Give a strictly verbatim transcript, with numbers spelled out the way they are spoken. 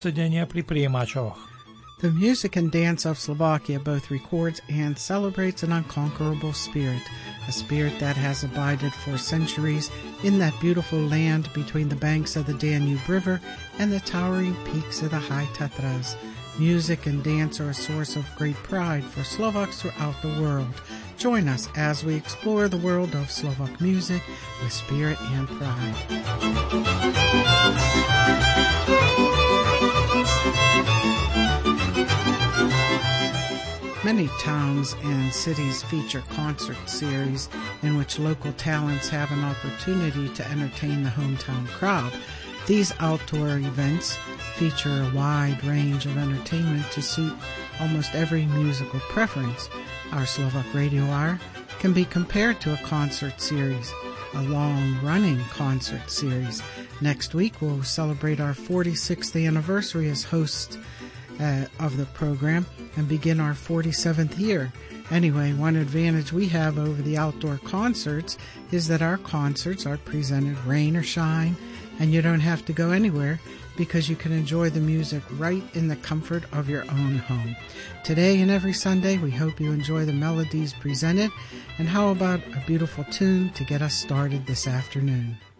sedenia pri prijímačoch. The music and dance of Slovakia both records and celebrates an unconquerable spirit, a spirit that has abided for centuries in that beautiful land between the banks of the Danube River and the towering peaks of the High Tatras. Music and dance are a source of great pride for Slovaks throughout the world. Join us as we explore the world of Slovak music with spirit and pride. Many towns and cities feature concert series in which local talents have an opportunity to entertain the hometown crowd. These outdoor events feature a wide range of entertainment to suit almost every musical preference. Our Slovak Radio Hour can be compared to a concert series, a long-running concert series. Next week, we'll celebrate our forty-sixth anniversary as hosts uh, of the program and begin our forty-seventh year. Anyway, one advantage we have over the outdoor concerts is that our concerts are presented rain or shine, and you don't have to go anywhere because you can enjoy the music right in the comfort of your own home. Today and every Sunday, we hope you enjoy the melodies presented, and how about a beautiful tune to get us started this afternoon?